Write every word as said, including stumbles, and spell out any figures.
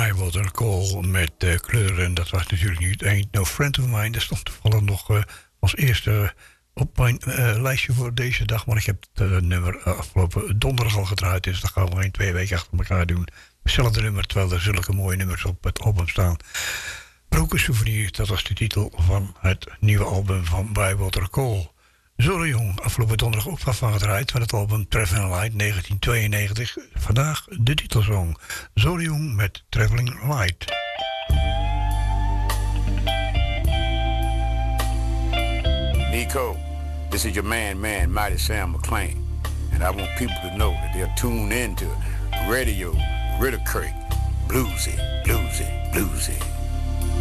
Bywater Call met uh, kleuren. Dat was natuurlijk niet Ain't No Friend of Mine. Dat stond toevallig nog uh, als eerste op mijn uh, lijstje voor deze dag. Maar ik heb het uh, nummer uh, afgelopen donderdag al gedraaid. Dus dat gaan we in twee weken achter elkaar doen. Hetzelfde nummer, terwijl er zulke mooie nummers op het album staan. Broken Souvenir, dat was de titel van het nieuwe album van Bywater Call. Zorro Jong, afgelopen donderdag ook van gedraaid van het album Traveling Light negentien tweeënnegentig. Vandaag de titelsong. Zorro Jong met Traveling Light. Nico, this is your man, man, Mighty Sam McClain. And I want people to know that they're tuned into Radio Ridder Creek. Bluesy, bluesy, bluesy.